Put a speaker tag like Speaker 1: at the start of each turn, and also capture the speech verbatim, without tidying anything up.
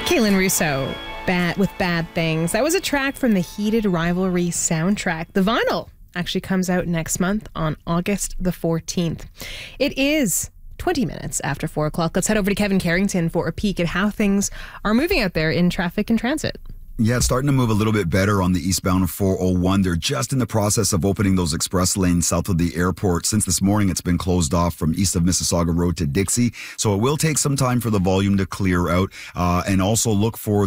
Speaker 1: Kaylin Russo, bad with Bad Things. That was a track from the Heated Rivalry soundtrack. The vinyl actually comes out next month on August the fourteenth. It is twenty minutes after four o'clock. Let's head over to Kevin Carrington for a peek at how things are moving out there in traffic and transit.
Speaker 2: Yeah, it's starting to move a little bit better on the eastbound of four oh one. They're just in the process of opening those express lanes south of the airport. Since this morning, it's been closed off from east of Mississauga Road to Dixie. So it will take some time for the volume to clear out. Uh, and also look for